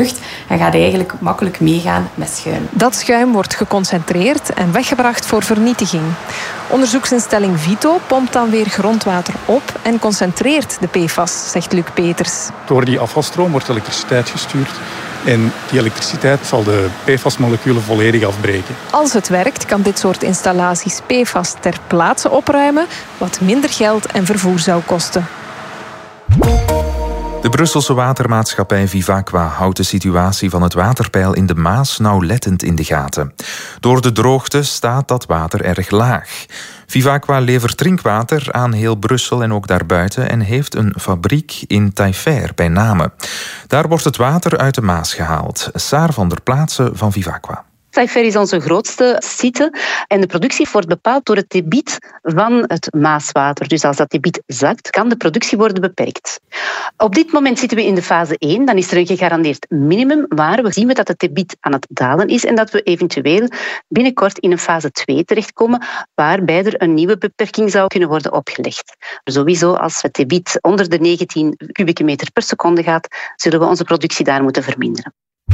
lucht en gaat hij eigenlijk makkelijk meegaan met schuim. Dat schuim wordt geconcentreerd en weggebracht voor vernietiging. Onderzoeksinstelling Vito pompt dan weer grondwater op en concentreert de PFAS, zegt Luc Peters. Door die afvalstroom wordt elektriciteit gestuurd. En die elektriciteit zal de PFAS-moleculen volledig afbreken. Als het werkt, kan dit soort installaties PFAS ter plaatse opruimen, wat minder geld en vervoer zou kosten. De Brusselse watermaatschappij Vivaqua houdt de situatie van het waterpeil in de Maas nauwlettend in de gaten. Door de droogte staat dat water erg laag. Vivaqua levert drinkwater aan heel Brussel en ook daarbuiten en heeft een fabriek in Taillefer bij Namen. Daar wordt het water uit de Maas gehaald. Saar van der Plaatsen van Vivaqua. Taillefer is onze grootste site en de productie wordt bepaald door het debiet van het Maaswater. Dus als dat debiet zakt, kan de productie worden beperkt. Op dit moment zitten we in de fase 1, dan is er een gegarandeerd minimum, maar we zien dat het debiet aan het dalen is en dat we eventueel binnenkort in een fase 2 terechtkomen, waarbij er een nieuwe beperking zou kunnen worden opgelegd. Sowieso, als het debiet onder de 19 kubieke meter per seconde gaat, zullen we onze productie daar moeten verminderen.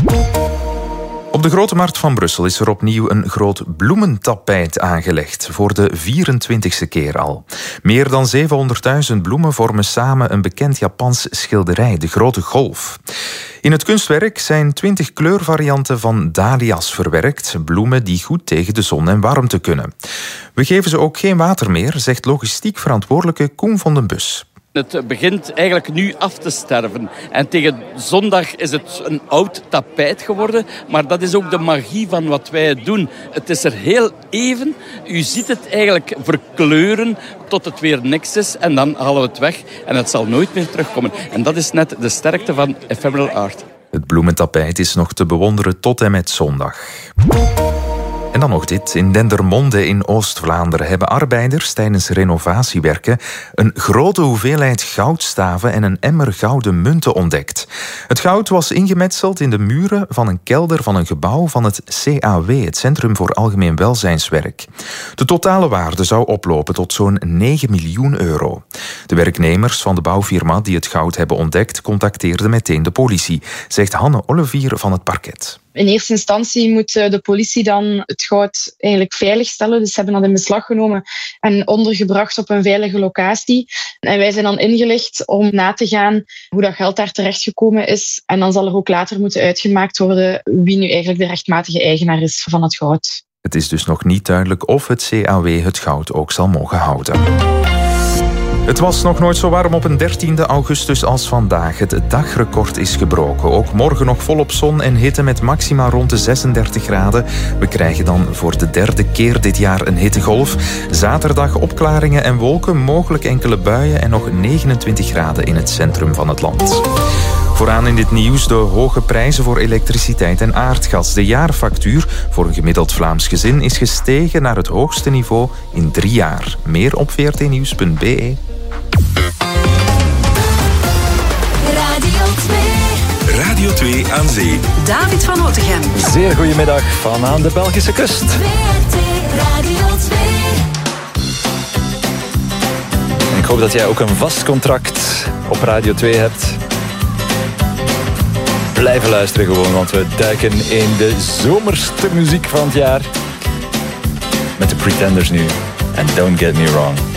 Op de Grote Markt van Brussel is er opnieuw een groot bloementapijt aangelegd, voor de 24e keer al. Meer dan 700.000 bloemen vormen samen een bekend Japans schilderij, de Grote Golf. In het kunstwerk zijn 20 kleurvarianten van dahlia's verwerkt, bloemen die goed tegen de zon en warmte kunnen. We geven ze ook geen water meer, zegt logistiek verantwoordelijke Koen van den Bus. Het begint eigenlijk nu af te sterven. En tegen zondag is het een oud tapijt geworden. Maar dat is ook de magie van wat wij doen. Het is er heel even. U ziet het eigenlijk verkleuren tot het weer niks is. En dan halen we het weg. En het zal nooit meer terugkomen. En dat is net de sterkte van ephemeral art. Het bloementapijt is nog te bewonderen tot en met zondag. En dan nog dit. In Dendermonde in Oost-Vlaanderen hebben arbeiders tijdens renovatiewerken een grote hoeveelheid goudstaven en een emmer gouden munten ontdekt. Het goud was ingemetseld in de muren van een kelder van een gebouw van het CAW, het Centrum voor Algemeen Welzijnswerk. De totale waarde zou oplopen tot zo'n 9 miljoen euro. De werknemers van de bouwfirma die het goud hebben ontdekt contacteerden meteen de politie, zegt Hanne Olivier van het parket. In eerste instantie moet de politie dan het goud eigenlijk veiligstellen. Dus ze hebben dat in beslag genomen en ondergebracht op een veilige locatie. En wij zijn dan ingelicht om na te gaan hoe dat geld daar terechtgekomen is. En dan zal er ook later moeten uitgemaakt worden wie nu eigenlijk de rechtmatige eigenaar is van het goud. Het is dus nog niet duidelijk of het CAW het goud ook zal mogen houden. Het was nog nooit zo warm op een 13e augustus als vandaag. Het dagrecord is gebroken. Ook morgen nog volop zon en hitte met maxima rond de 36 graden. We krijgen dan voor de derde keer dit jaar een hittegolf. Zaterdag opklaringen en wolken, mogelijk enkele buien en nog 29 graden in het centrum van het land. Vooraan in dit nieuws de hoge prijzen voor elektriciteit en aardgas. De jaarfactuur voor een gemiddeld Vlaams gezin is gestegen naar het hoogste niveau in 3 jaar. Meer op vrtnieuws.be. Radio 2 aan zee. David van Otegem. Zeer goedemiddag van aan de Belgische kust. Radio 2. En ik hoop dat jij ook een vast contract op Radio 2 hebt. Blijven luisteren gewoon, want we duiken in de zomerste muziek van het jaar. Met de Pretenders nu. En Don't Get Me Wrong.